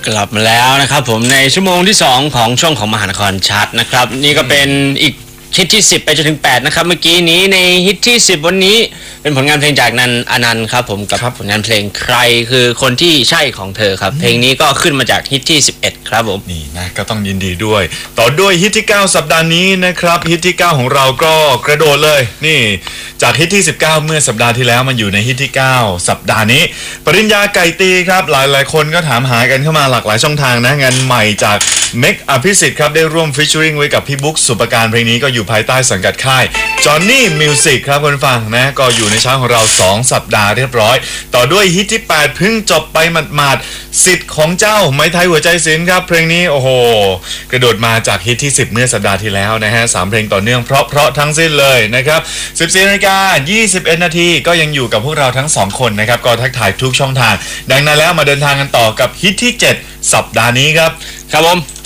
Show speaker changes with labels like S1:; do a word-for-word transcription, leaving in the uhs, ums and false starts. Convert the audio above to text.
S1: กลับมาแล้วนะครับผมในชั่วโมงที่สองของช่วงของมหานครชัดนะครับนี่ก็เป็นอีกฮิตที่สิบไปจนถึงแปดนะครับเมื่อกี้นี้ในฮิตที่สิบวันนี้เป็นผลงานเพลงจากนันอนันต์ครับผมกับผลงานเพลงใครคือคนที่ใช่ของเธอครับเพลงนี้ก็ขึ้นมาจากฮิตที่สิบเอ็ดครับผม
S2: นี่นะก็ต้องยินดีด้วยต่อด้วยฮิตที่เก้าสัปดาห์นี้นะครับฮิตที่เก้าของเราก็กระโดดเลยนี่จากฮิตที่สิบเก้าเมื่อสัปดาห์ที่แล้วมันอยู่ในฮิตที่เก้าสัปดาห์นี้ปริญญาไก่ตีครับหลายๆคนก็ถามหากันเข้ามาหลากหลายช่องทางนะงานใหม่จากเมกอภิสิทธิ์ครับได้ร่วมฟีเจอริงไว้กับพี่บุ๊กสุปการเพลงนี้ก็อยู่ภายใต้สังกัดค่ายจอห์นนี่มิวสิกครับคุณฟังนะก็อยู่ในช้าของเราสองสัปดาห์เรียบร้อยต่อด้วยฮิตที่แปดเพิ่งจบไปหมาดๆสิทธิ์ของเจ้าไม้ไทยหัวใจศิลป์ครับเพลงนี้โอ้โหกระโดดมาจากฮิตที่สิบเมื่อสัปดาห์ที่แล้วนะฮะสามเพลงต่อเนื่องเพราะๆทั้งสิ้นเลยนะครับ สิบสี่นาฬิกายี่สิบเอ็ดนาทีก็ยังอยู่กับพวกเราทั้งสองคนนะครับก็ทักทายทุกช่องทางดังนั้นแล้วมาเดินทางกันต่อกับฮิตที่เจ็ดสัปดาห์นี้ครับ
S1: ครับผม